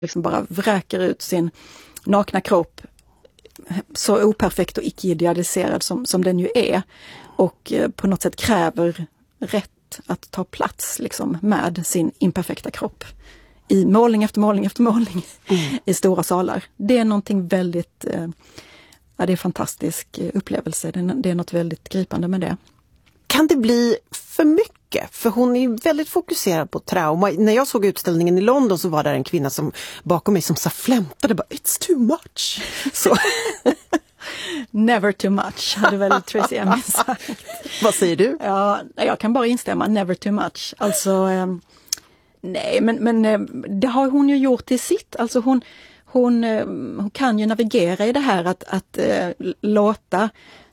liksom bara vräker ut sin nakna kropp så operfekt och icke-idealiserad som den ju är. Och på något sätt kräver rätt att ta plats liksom, med sin imperfekta kropp. I målning efter målning efter målning i stora salar. Det är någonting väldigt, det är en fantastisk upplevelse. Det är något väldigt gripande med det. Kan det bli för mycket? För hon är ju väldigt fokuserad på trauma. När jag såg utställningen i London så var det en kvinna som bakom mig som sa flämtade bara, it's too much. Så. Never too much, hade väl Tracey Emin sagt. Vad säger du? Ja, jag kan bara instämma, never too much. Alltså, nej, men det har hon ju gjort i sitt. Alltså hon kan ju navigera i det här att låta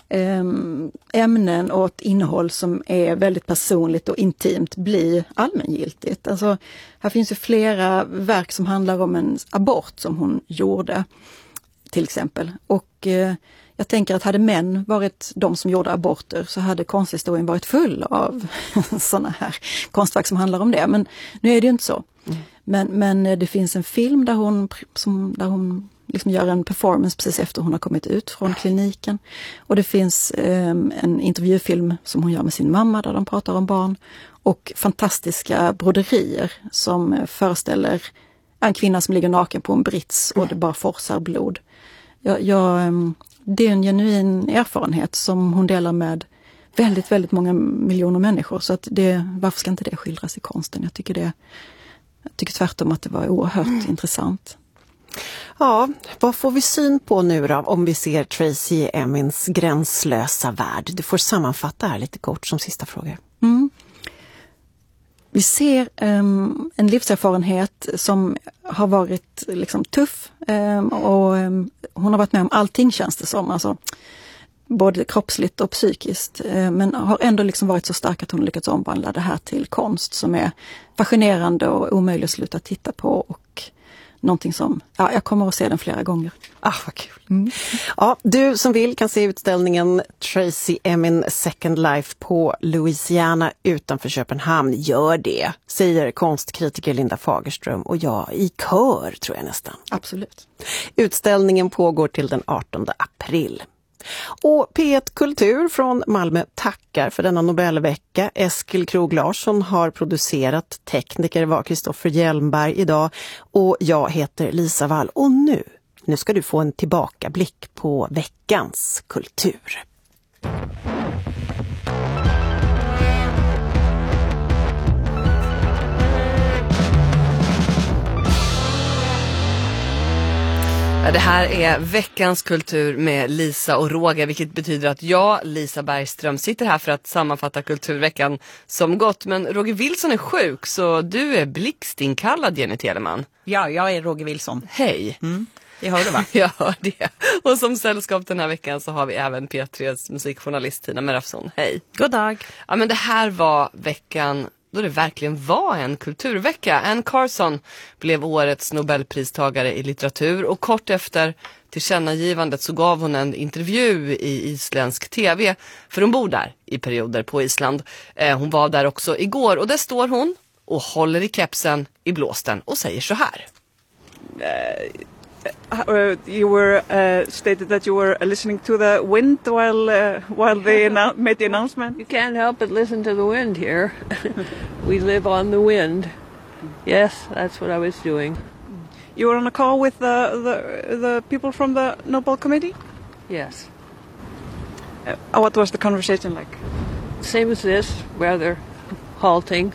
ämnen och ett innehåll som är väldigt personligt och intimt bli allmängiltigt. Alltså, här finns ju flera verk som handlar om en abort som hon gjorde, till exempel. Och jag tänker att hade män varit de som gjorde aborter så hade konsthistorien varit full av sådana här konstverk som handlar om det. Men nu är det ju inte så. Men det finns en film där hon liksom gör en performance precis efter hon har kommit ut från kliniken. Och det finns en intervjufilm som hon gör med sin mamma där de pratar om barn. Och fantastiska broderier som föreställer en kvinna som ligger naken på en brits och det bara forsar blod. Det är en genuin erfarenhet som hon delar med väldigt, väldigt många miljoner människor. Så att varför ska inte det skildras i konsten? Jag tycker tvärtom att det var oerhört intressant. Ja, vad får vi syn på nu då om vi ser Tracey Emins gränslösa värld? Du får sammanfatta här lite kort som sista fråga. Vi ser en livserfarenhet som har varit liksom tuff och hon har varit med om allting, känns det som. Alltså, både kroppsligt och psykiskt. Men har ändå liksom varit så stark att hon lyckats omvandla det här till konst som är fascinerande och omöjligt att sluta titta på. Och någonting som, jag kommer att se den flera gånger. Vad kul. Ja, du som vill kan se utställningen Tracey Emin Second Life på Louisiana utanför Köpenhamn. Gör det, säger konstkritiker Linda Fagerström och jag i kör, tror jag nästan. Absolut. Utställningen pågår till den 18 april. Och P1 Kultur från Malmö tackar för denna Nobelvecka. Eskil Krog Larsson har producerat, tekniker var Kristoffer Hjelmberg idag och jag heter Lisa Wall. Och nu ska du få en tillbakablick på veckans kultur. Det här är veckans kultur med Lisa och Roger, vilket betyder att jag, Lisa Bergström, sitter här för att sammanfatta kulturveckan som gått. Men Roger Wilson är sjuk, så du är blixtinkallad, Jenny Telemann. Ja, jag är Roger Wilson. Hej. Det hör du, va? Jag hör det. Och som sällskap den här veckan så har vi även P3s musikjournalist Tina Merafsson. Hej. God dag. Ja, men det här var veckan då det verkligen var en kulturvecka. Anne Carson blev årets Nobelpristagare i litteratur och kort efter tillkännagivandet så gav hon en intervju i isländsk tv, för hon bor där i perioder på Island. Hon var där också igår och där står hon och håller i kepsen i blåsten och säger så här. You were stated that you were listening to the wind while they made the announcement. You can't help but listen to the wind here. We live on the wind. Yes, that's what I was doing. You were on a call with the people from the Nobel Committee? Yes. What was the conversation like? Same as this, rather halting.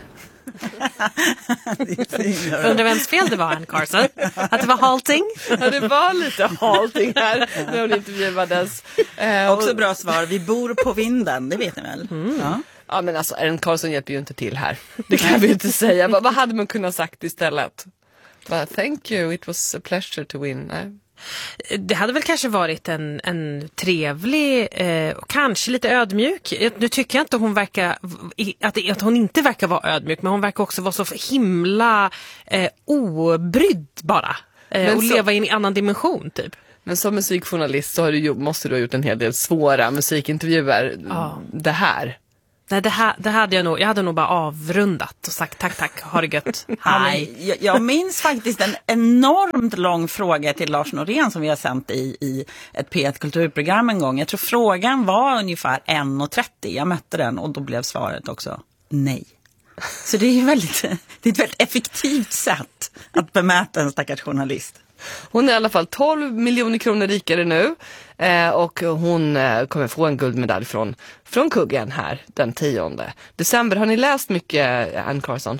Undrar vems fel det var, Anne Carson? Att det var halting? Ja, det var lite halting här när hon intervjuades. Också bra svar, vi bor på vinden, det vet ni väl? Ja, men alltså Anne Carson hjälper ju inte till här. Det kan vi inte säga. Vad hade man kunnat sagt istället? Thank you, it was a pleasure to win. Det hade väl kanske varit en trevlig och kanske lite ödmjuk. Nu tycker jag inte hon verkar att hon inte verkar vara ödmjuk, men hon verkar också vara så himla obrydd bara och leva i en annan dimension typ. Men som musikjournalist så måste du ha gjort en hel del svåra musikintervjuer. Det här. Nej, det hade jag hade nog bara avrundat och sagt tack, ha det gött, hej. Jag minns faktiskt en enormt lång fråga till Lars Norén som vi har sänt i ett P1 kulturprogram en gång. Jag tror frågan var ungefär 1:30. Jag mötte den och då blev svaret också nej. Så det är ju ett väldigt effektivt sätt att bemöta en stackars journalist. Hon är i alla fall 12 miljoner kronor rikare nu och hon kommer få en guldmedalj från kuggen här den 10 december. Har ni läst mycket Anne Carson?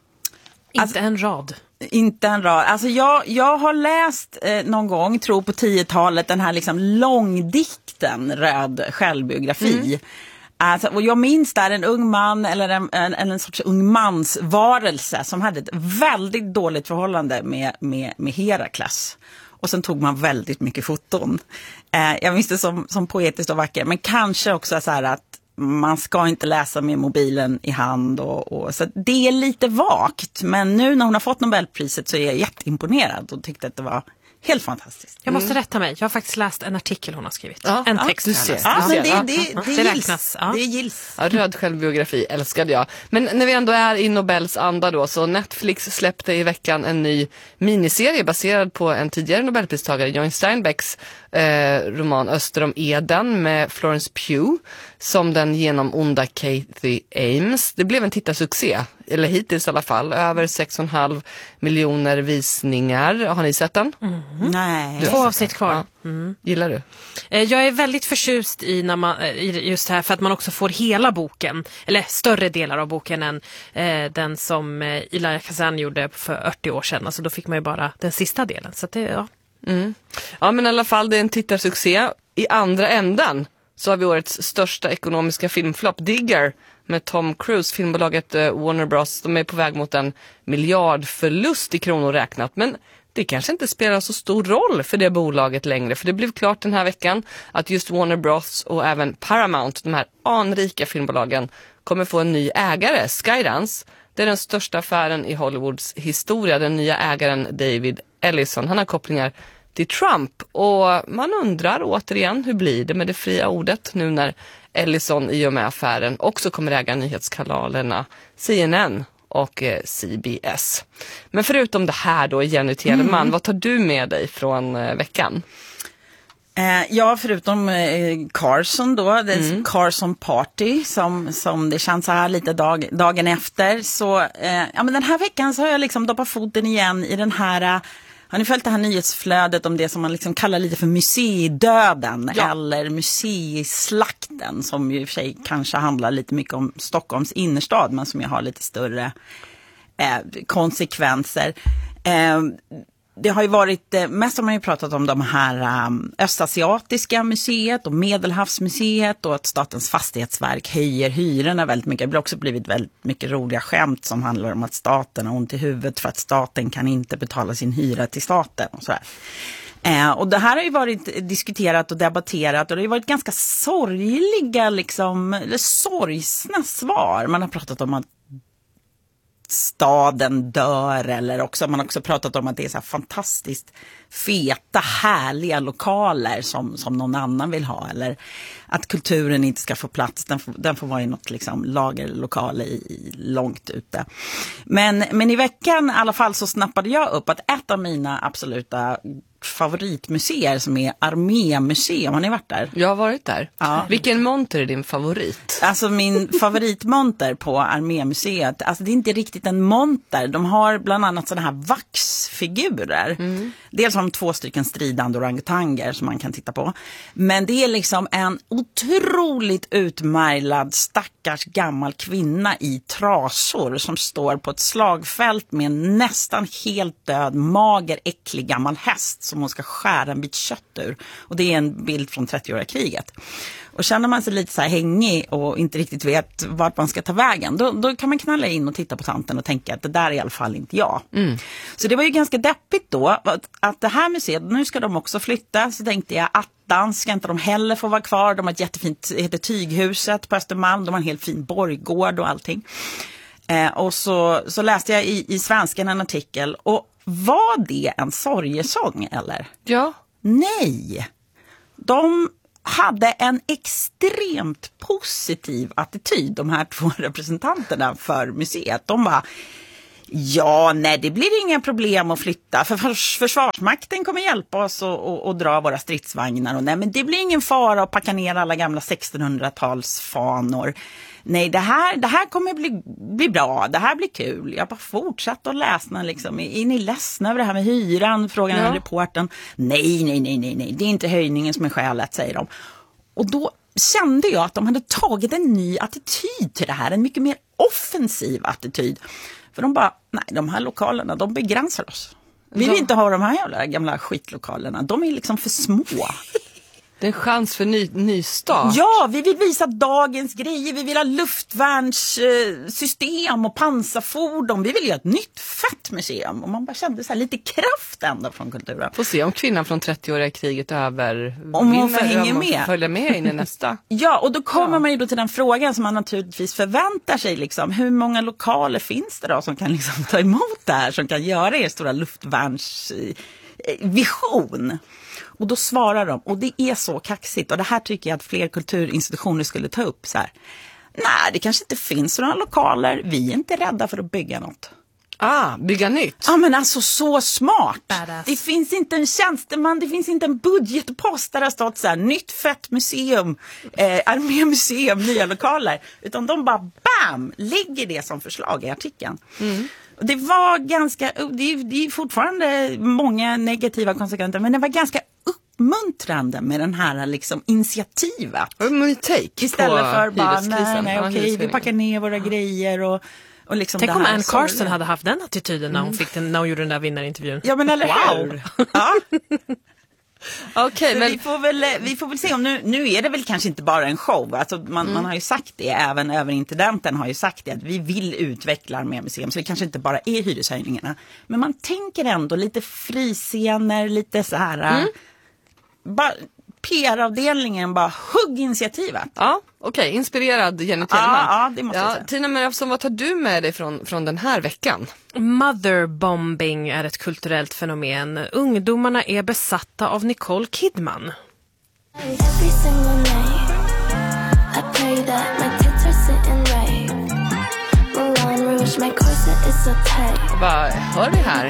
Inte en rad. Inte en rad. Alltså jag har läst någon gång, tror på 10-talet, den här liksom långdikten Röd självbiografi. Alltså, och jag minns där en ung man eller en sorts ung mansvarelse som hade ett väldigt dåligt förhållande med Herakles. Och sen tog man väldigt mycket foton. Jag minns det som poetiskt och vacker, men kanske också så här att man ska inte läsa med mobilen i hand. Så det är lite vagt, men nu när hon har fått Nobelpriset så är jag jätteimponerad och tyckte att det var helt fantastiskt. Jag måste rätta mig. Jag har faktiskt läst en artikel hon har skrivit. En text. Du ser. Ja, men det räknas. Det gills. Ja, Röd självbiografi älskade jag. Men när vi ändå är i Nobels anda då, så Netflix släppte i veckan en ny miniserie baserad på en tidigare Nobelpristagare, John Steinbecks roman Öster om Eden med Florence Pugh som den genomonda Kathy Ames. Det blev en tittarsuccé, eller hittills i alla fall, över 6,5 miljoner visningar. Har ni sett den? Nej. 2 avsnitt kvar. Gillar du? Jag är väldigt förtjust i just här för att man också får hela boken, eller större delar av boken än den som Elia Kazan gjorde för 80 år sedan. Alltså då fick man ju bara den sista delen. Så att det, Ja, men i alla fall det är en tittarsuccé. I andra änden så har vi årets största ekonomiska filmflopp, Digger, med Tom Cruise. Filmbolaget Warner Bros. De är på väg mot en miljardförlust i kronor räknat. Men det kanske inte spelar så stor roll för det bolaget längre. För det blev klart den här veckan att just Warner Bros. Och även Paramount, de här anrika filmbolagen, kommer få en ny ägare, Skydance. Det är den största affären i Hollywoods historia. Den nya ägaren David Ellison, han har kopplingar till Trump. Och man undrar återigen, hur blir det med det fria ordet nu när Ellison i och med affären också kommer äga nyhetskanalerna CNN och CBS. Men förutom det här då, Jenny Telemann, vad tar du med dig från veckan? Ja, förutom Carson då, det Carson Party som det känns så här lite dagen efter. Så men den här veckan så har jag liksom doppat foten igen i den här. Har ni följt det här nyhetsflödet om det som man liksom kallar lite för museidöden eller museislakten, som ju i och för sig kanske handlar lite mycket om Stockholms innerstad men som ju har lite större konsekvenser. Det har ju varit, mest har man ju pratat om de här östasiatiska museet och Medelhavsmuseet och att Statens fastighetsverk höjer hyrorna väldigt mycket. Det har också blivit väldigt mycket roliga skämt som handlar om att staten har ont i huvudet för att staten kan inte betala sin hyra till staten och sådär. Och det här har ju varit diskuterat och debatterat och det har ju varit ganska sorgliga eller sorgsna svar. Man har pratat om att staden dör, eller också man har också pratat om att det är så här fantastiskt feta, härliga lokaler som någon annan vill ha, eller att kulturen inte ska få plats, den får vara i något liksom lagerlokal långt ute. Men i veckan i alla fall så snappade jag upp att ett av mina absoluta favoritmuseer som är Armémuseum. Har ni varit där? Jag har varit där. Ja. Vilken monter är din favorit? Alltså min favoritmonter på Armémuseet, alltså det är inte riktigt en monter. De har bland annat sådana här vaxfigurer. Dels har de 2 stycken stridande orangutanger som man kan titta på. Men det är liksom en otroligt utmärglad stackars gammal kvinna i trasor som står på ett slagfält med en nästan helt död, mager, äcklig gammal häst som hon ska skära en bit kött ur. Och det är en bild från 30-åriga kriget. Och känner man sig lite så här hängig och inte riktigt vet vart man ska ta vägen, då kan man knalla in och titta på tanten och tänka att det där är i alla fall inte jag. Så det var ju ganska deppigt då att det här museet, nu ska de också flytta, så tänkte jag att ska inte de heller få vara kvar. De har ett jättefint, det heter Tyghuset på Östermalm, de har en helt fin borggård och allting. Och så läste jag i Svenskan en artikel, och var det en sorgesång eller? Ja. Nej. De hade en extremt positiv attityd, de här 2 representanterna för museet. De bara, ja, nej, det blir inga problem att flytta. För Försvarsmakten kommer hjälpa oss att dra våra stridsvagnar. Och nej, men det blir ingen fara att packa ner alla gamla 1600-talsfanor. Nej, det här kommer bli bra. Det här blir kul. Jag bara fortsatte att läsa liksom. Är ni ledsna över det här med hyran? Frågan den reporten. Nej. Det är inte höjningen som är skälet, säger de. Och då kände jag att de hade tagit en ny attityd till det här. En mycket mer offensiv attityd. För de bara, nej, de här lokalerna, de begränsar oss. Vi vill inte ha de här jävla gamla skitlokalerna. De är liksom för små. Det är en chans för nystart. Ja, vi vill visa dagens grejer. Vi vill ha luftvärnssystem och pansarfordon. Vi vill göra ett nytt fett museum. Och man bara kände så här lite kraft ändå från kulturen. Får se om kvinnan från 30-åriga kriget över. Om hon får hänga med. Följa med in i nästa. Ja, och då kommer man ju då till den frågan som man naturligtvis förväntar sig. Liksom. Hur många lokaler finns det då som kan liksom ta emot det här? Som kan göra er stora luftvärnsvision? Och då svarar de, och det är så kaxigt, och det här tycker jag att fler kulturinstitutioner skulle ta upp så här. Nej, det kanske inte finns några lokaler, vi är inte rädda för att bygga något. Bygga nytt. Ja, men alltså så smart. Badass. Det finns inte en tjänsteman, det finns inte en budgetpost där det har stått så här, nytt fett museum, armémuseum, nya lokaler. Utan de bara, bam, lägger det som förslag i artikeln. Och det var ganska, det är fortfarande många negativa konsekvenser, men det var ganska uppmuntrande med den här liksom initiativet. Istället för bara, nej, okej, vi packar ner våra grejer och liksom. Tänk det om här Anne Carson hade haft den attityden när hon gjorde den där vinnarintervjun. Ja, men eller hur? Ja. Okej, men vi får väl se om nu är det väl kanske inte bara en show. Alltså man har ju sagt det, även överintendenten har ju sagt det, att vi vill utveckla Armémuseum, så det kanske inte bara är hyreshöjningarna. Men man tänker ändå lite friscener, lite så här bara PR-avdelningen bara hugg initiativet. Ja, okej. Inspirerad Jenny Telemann. Ja, det måste jag säga. Tina Merafsson, vad tar du med dig från den här veckan? Motherbombing är ett kulturellt fenomen. Ungdomarna är besatta av Nicole Kidman. Every single night I pray that my tits are sitting right. Moulin Rouge, my corset is so tight. Vad hör vi här?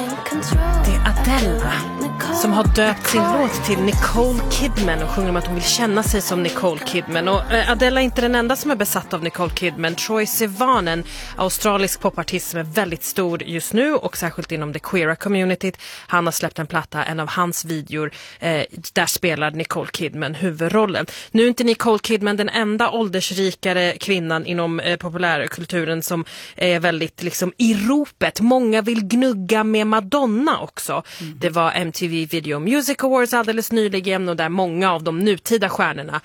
Det är Adele som har döpt sin låt till Nicole Kidman och sjunger om att hon vill känna sig som Nicole Kidman. Och Adele är inte den enda som är besatt av Nicole Kidman. Troye Sivan, en australisk popartist som är väldigt stor just nu och särskilt inom det queera communityt. Han har släppt en platta, en av hans videor, där spelar Nicole Kidman huvudrollen. Nu är inte Nicole Kidman den enda åldersrikare kvinnan inom populärkulturen som är väldigt liksom i ropet. Många vill gnugga med Madonna också. Det var MTV Video Music Awards alldeles nyligen och där många av de nutida stjärnorna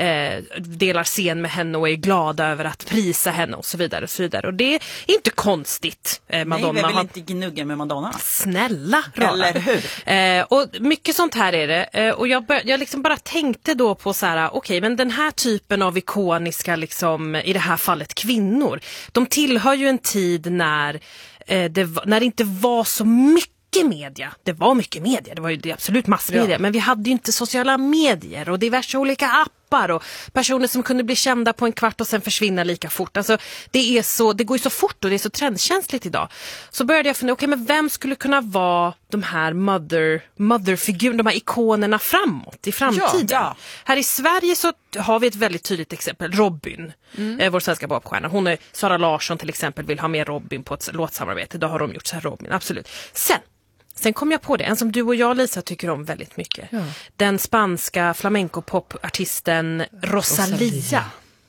delar scen med henne och är glada över att prisa henne och så vidare och så vidare. Och det är inte konstigt. Madonna. Nej, vi vill inte gnugga med Madonna. Snälla rara. Eller hur? Och mycket sånt här är det. Och jag liksom bara tänkte då på så här, okej, men den här typen av ikoniska liksom, i det här fallet kvinnor, de tillhör ju en tid när det inte var så mycket media. Det var mycket media, det var ju absolut massmedia, men vi hade ju inte sociala medier och diverse olika appar och personer som kunde bli kända på en kvart och sen försvinna lika fort. Alltså det går ju så fort och det är så trendkänsligt idag. Så började jag fundera, okej, men vem skulle kunna vara de här motherfigurerna, de här ikonerna framåt i framtiden? Ja. Här i Sverige så har vi ett väldigt tydligt exempel, Robin, vår svenska popstjärna. Hon är Sara Larsson till exempel, vill ha med Robin på ett låtsamarbete. Då har de gjort så här Robin, absolut. Sen kom jag på det, en som du och jag, Lisa, tycker om väldigt mycket. Ja. Den spanska flamenco-popartisten Rosalía.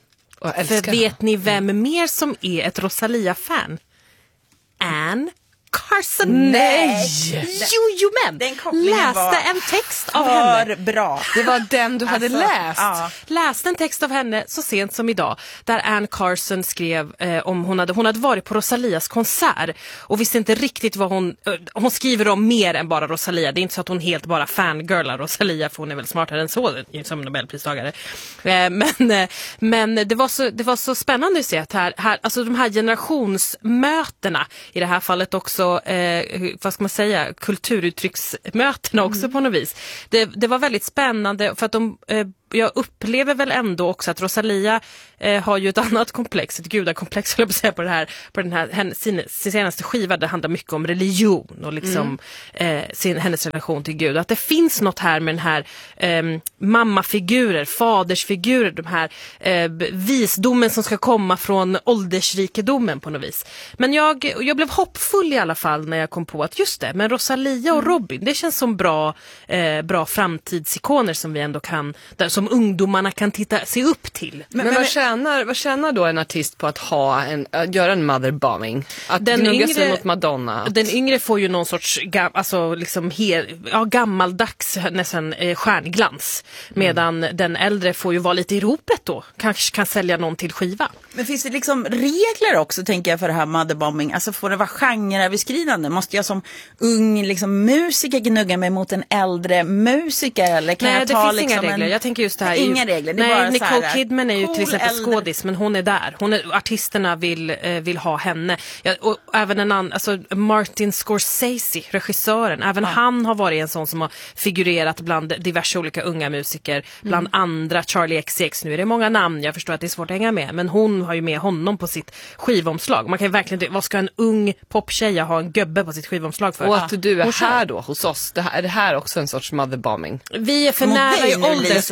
För vet ni vem mer som är ett Rosalía-fan? Anne Carson. Nej! Jo, men läste en text av henne. Bra. Det var den du hade läst. Ja. Läste en text av henne så sent som idag där Anne Carson skrev om hon hade varit på Rosalias konsert och visste inte riktigt vad hon skriver om mer än bara Rosalía. Det är inte så att hon helt bara fangirlar Rosalía, för hon är väl smartare än så som Nobelpristagare. Men det var så spännande att se att här alltså de här generationsmötena, i det här fallet också också, vad ska man säga, kulturuttrycksmötena också på något vis. Det var väldigt spännande för att jag upplever väl ändå också att Rosalía har ju ett annat komplex, ett gudakomplex skulle jag säga på den här sin senaste skiva. Det handlar mycket om religion och liksom hennes relation till Gud. Att det finns något här med den här mammafigurer, fadersfigurer, de här visdomen som ska komma från åldersrikedomen på något vis. Men jag blev hoppfull i alla fall när jag kom på att just det, men Rosalía och Robin, det känns som bra framtidsikoner som vi ändå kan, som ungdomarna kan se upp till. Men vad tjänar då en artist på att göra en motherbombing? Att gnugga sig mot Madonna? Den yngre får ju någon sorts gammaldags nästan stjärnglans. Medan den äldre får ju vara lite i ropet då. Kanske kan sälja någon till skiva. Men finns det liksom regler också, tänker jag, för det här motherbombing? Alltså får det vara genreöverskridande? Måste jag som ung liksom musiker gnugga mig mot en äldre musiker? Eller kan jag ta det finns inga regler. Jag tänker just det här. Inga regler. Det är bara Nicole Kidman är ju cool till exempel skådis, men hon är där. Artisterna vill ha henne. Och även Martin Scorsese, regissören, även han har varit en sån som har figurerat bland diverse olika unga musiker, bland andra Charlie XCX. Nu är det många namn, jag förstår att det är svårt att hänga med, men hon har ju med honom på sitt skivomslag. Man kan ju verkligen, vad ska en ung poptjej ha en gubbe på sitt skivomslag för? Och att du är här då hos oss, är det här också en sorts motherbombing? Vi är för nära i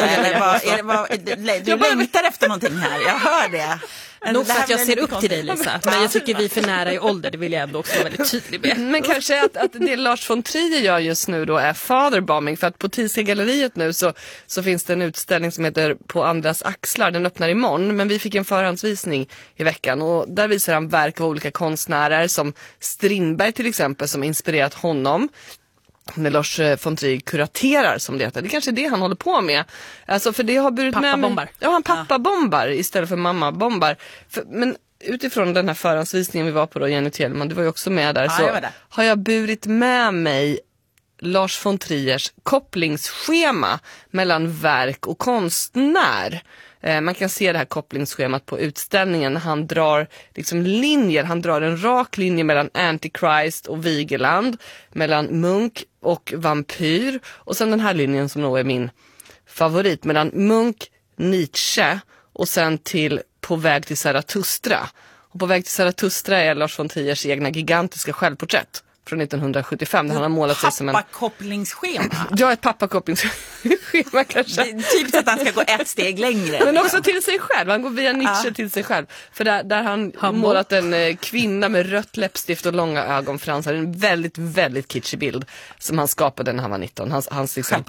ålder. Du längtar efter någonting här, jag hör det. Nog för att jag ser upp till dig, Lisa. Men jag tycker vi är för nära i ålder. Det vill jag ändå också vara väldigt tydlig med. Men kanske att det Lars von Trier gör just nu då är fatherbombing. För att på Thiska galleriet nu så finns det en utställning som heter På andras axlar. Den öppnar imorgon. Men vi fick en förhandsvisning i veckan. Och där visar han verk av olika konstnärer. Som Strindberg till exempel, som inspirerat honom. När Lars von Trier kuraterar, som det heter. Det är kanske det han håller på med. Alltså, för det har burit med mig. Ja, han pappabombar istället för mammabombar. Men utifrån den här förhandsvisningen vi var på då, Jenny Tjellman, du var ju också med där. Så har jag burit med mig Lars von Triers kopplingsschema mellan verk och konstnär. Man kan se det här kopplingsschemat på utställningen. Han drar liksom linjer. Han drar en rak linje mellan Antichrist och Vigeland. Mellan Munk och Vampyr. Och sen den här linjen som nog är min favorit. Mellan Munk, Nietzsche och sen till På väg till Zarathustra. Och På väg till Zarathustra är Lars von Triers egna gigantiska självporträtt. Från 1975 där han har målat sig som en... Pappakopplingsschema? Ja, ett pappakopplingsschema kanske. Typ att han ska gå ett steg längre. Men också till sig själv. Han går via Nietzsche till sig själv. För där han målat en kvinna med rött läppstift och långa ögonfransar. En väldigt, väldigt kitschig bild som han skapade när han var 19. Hans liksom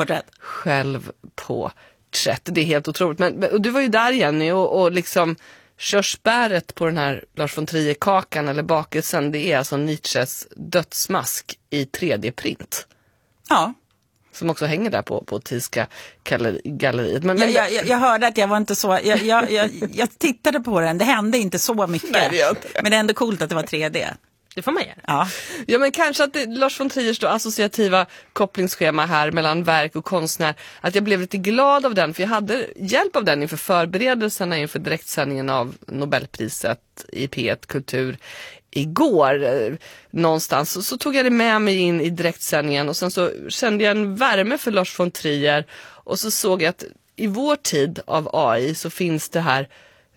självporträtt. Det är helt otroligt. Och du var ju där, Jenny, och liksom... Körsbäret på den här Lars von Trier-kakan eller bakelsen, det är alltså Nietzsches dödsmask i 3D-print. Ja. Som också hänger där på Thiska galleriet. Men jag hörde att jag var inte så... Jag tittade på den, det hände inte så mycket. Nej, men det är ändå coolt att det var 3D. Det får man göra. Ja, men kanske att Lars von Triers då associativa kopplingsschema här mellan verk och konstnär, att jag blev lite glad av den, för jag hade hjälp av den inför förberedelserna inför direktsändningen av Nobelpriset i P1 Kultur igår. Någonstans så tog jag det med mig in i direktsändningen och sen så kände jag en värme för Lars von Trier och så såg jag att i vår tid av AI så finns det här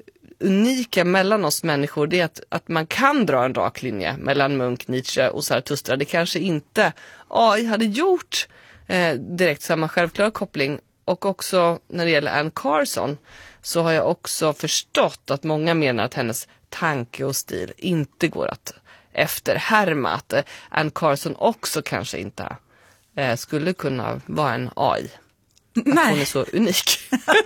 unika mellan oss människor, det är att man kan dra en rak linje mellan Munk, Nietzsche och Zarathustra. Det kanske inte AI hade gjort direkt samma självklara koppling. Och också när det gäller Anne Carson så har jag också förstått att många menar att hennes tanke och stil inte går att efterhärma. Att Anne Carson också kanske inte skulle kunna vara en AI. Nej. Hon är så unik.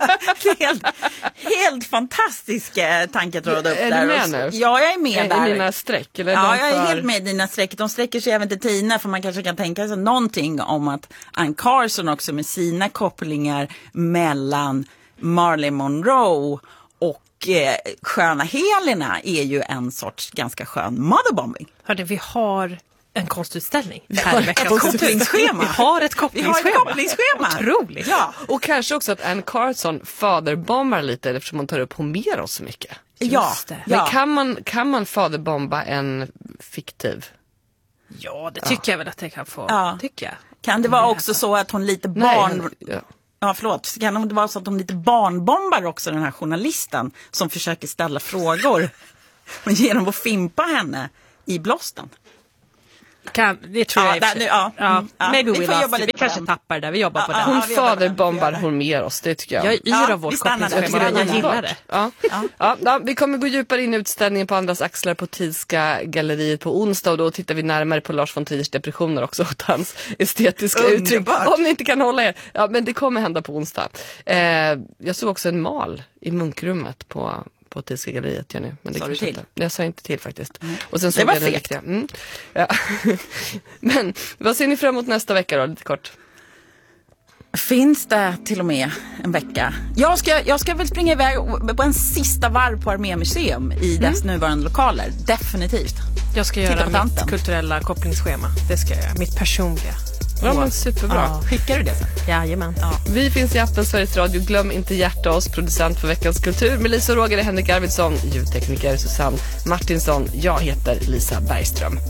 helt fantastisk tanketråd upp där. Är du med nu? Ja, jag är med där. I dina streck? Eller ja, jag är helt med i dina streck. De sträcker sig även till Tina, för man kanske kan tänka sig någonting om att Anne Carson också med sina kopplingar mellan Marilyn Monroe och sköna Helena är ju en sorts ganska skön motherbombing. Hörde, vi har en konstutställning. Vi har ett kopplingsschema. Vi har ett kopplingsschema. Otroligt. Ja. Och kanske också att Anne Carson faderbombar lite eftersom hon tar upp Homeros så mycket. Ja. Men kan man faderbomba en fiktiv Ja, det tycker jag väl att jag kan få tycka. Kan det vara också så att hon lite Kan det vara så att hon lite barnbombar också, den här journalisten som försöker ställa frågor och genom att fimpa henne i blåsten? Det tror jag maybe vi kanske tappar där, vi jobbar på det. Hon faderbombar hon mer oss, det tycker jag. Jag är yr av vårt kopplingsschema, jag gillar det. Vi kommer gå djupare in i utställningen På andras axlar på Tidska galleriet på onsdag, och då tittar vi närmare på Lars von Triers depressioner också och hans estetiska uttryck. Om ni inte kan hålla er. Ja, men det kommer hända på onsdag. Jag såg också en mal i munkrummet på Tidska galleriet, Jenny. Men det sa du till? Jag sa inte till faktiskt. Och sen det var fegt. Ja. Men vad ser ni fram emot nästa vecka då, lite kort? Finns det till och med en vecka? Jag ska väl springa iväg på en sista varv på Armémuseum i dess nuvarande lokaler. Definitivt. Jag ska göra mitt kulturella kopplingsschema. Det ska jag göra. Mitt personliga. Ja, men superbra. Skickar du det sen? Jajamän. Vi finns i appen Sveriges Radio. Glöm inte hjärta oss, producent för Veckans Kultur. Melissa och Roger är Henrik Arvidsson, ljudtekniker Susanne Martinsson. Jag heter Lisa Bergström.